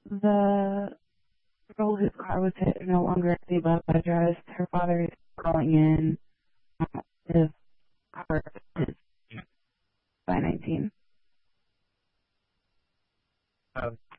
The girl whose car was hit is no longer at the above address. Her father is calling in. His car is by 19.